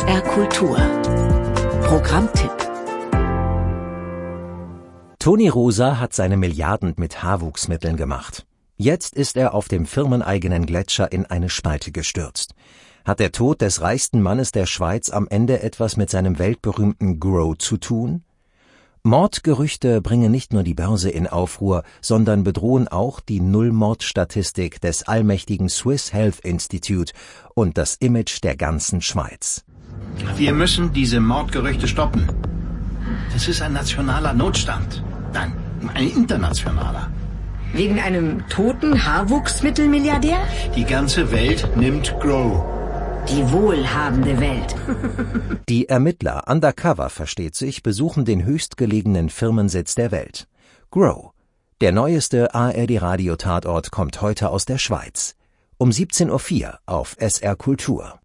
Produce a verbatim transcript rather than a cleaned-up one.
R Kultur Programmtipp. Toni Rosa hat seine Milliarden mit Haarwuchsmitteln gemacht. Jetzt ist er auf dem firmeneigenen Gletscher in eine Spalte gestürzt. Hat der Tod des reichsten Mannes der Schweiz am Ende etwas mit seinem weltberühmten Grow zu tun? Mordgerüchte bringen nicht nur die Börse in Aufruhr, sondern bedrohen auch die Null-Mord-Statistik des allmächtigen Swiss Health Institute und das Image der ganzen Schweiz. Wir müssen diese Mordgerüchte stoppen. Das ist ein nationaler Notstand. Nein, ein internationaler. Wegen einem toten Haarwuchsmittelmilliardär? Die ganze Welt nimmt Grow. Die wohlhabende Welt. Die Ermittler, undercover versteht sich, besuchen den höchstgelegenen Firmensitz der Welt. Grow. Der neueste A R D-Radio-Tatort kommt heute aus der Schweiz. Um siebzehn Uhr vier auf S R Kultur.